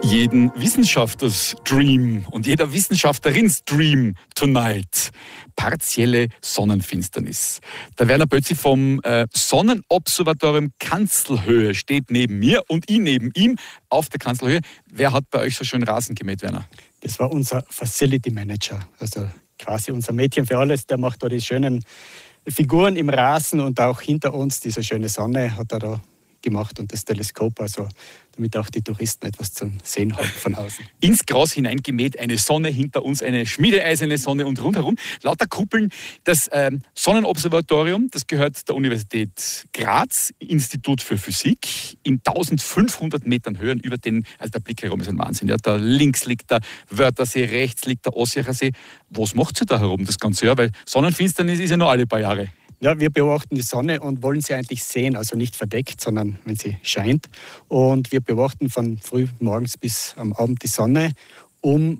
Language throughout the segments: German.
jeden Wissenschaftlers Dream und jeder Wissenschaftlerins Dream tonight. Partielle Sonnenfinsternis. Der Werner Bötzi vom Sonnenobservatorium Kanzelhöhe steht neben mir und ich neben ihm auf der Kanzelhöhe. Wer hat bei euch so schön Rasen gemäht, Werner? Das war unser Facility Manager, also quasi unser Mädchen für alles. Der macht da die schönen Figuren im Rasen und auch hinter uns diese schöne Sonne hat er da gemacht und das Teleskop, also damit auch die Touristen etwas zum Sehen haben von außen. Ins Gras hineingemäht, eine Sonne hinter uns, eine schmiedeeiserne Sonne und rundherum lauter Kuppeln. Das Sonnenobservatorium, das gehört der Universität Graz, Institut für Physik, in 1500 Metern Höhe über den, also der Blick herum ist ein Wahnsinn. Ja, da links liegt der Wörthersee, rechts liegt der Ossiacher See. Was macht sie da herum das ganze Jahr? Weil Sonnenfinsternis ist ja nur alle paar Jahre. Ja, wir beobachten die Sonne und wollen sie eigentlich sehen, also nicht verdeckt, sondern wenn sie scheint. Und wir beobachten von früh morgens bis am Abend die Sonne, um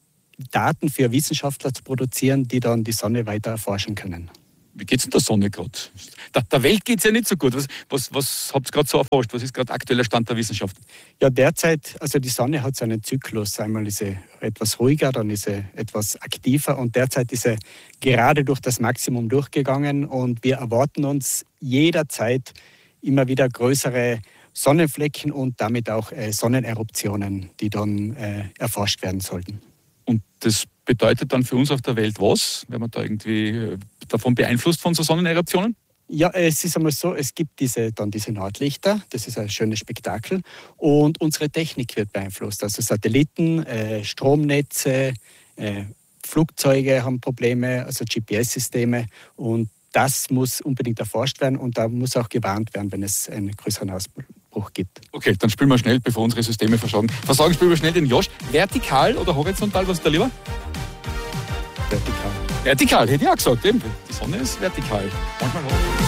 Daten für Wissenschaftler zu produzieren, die dann die Sonne weiter erforschen können. Wie geht es denn der Sonne gerade? Der Welt geht es ja nicht so gut. Was habt ihr gerade so erforscht? Was ist gerade aktueller Stand der Wissenschaft? Ja, derzeit, also die Sonne hat so einen Zyklus. Einmal ist sie etwas ruhiger, dann ist sie etwas aktiver und derzeit ist sie gerade durch das Maximum durchgegangen und wir erwarten uns jederzeit immer wieder größere Sonnenflecken und damit auch Sonneneruptionen, die dann erforscht werden sollten. Und das bedeutet dann für uns auf der Welt was, wenn man da irgendwie davon beeinflusst von so Sonneneruptionen? Ja, es ist einmal so, es gibt diese Nordlichter, das ist ein schönes Spektakel und unsere Technik wird beeinflusst. Also Satelliten, Stromnetze, Flugzeuge haben Probleme, also GPS-Systeme und das muss unbedingt erforscht werden und da muss auch gewarnt werden, wenn es einen größeren Ausbruch gibt. Okay, dann spielen wir schnell, bevor unsere Systeme versagen. Spielen wir schnell den Josh. Vertikal oder horizontal, was ist da lieber? Vertikal. Vertikal, hätte ich auch gesagt. Eben. Die Sonne ist vertikal. Manchmal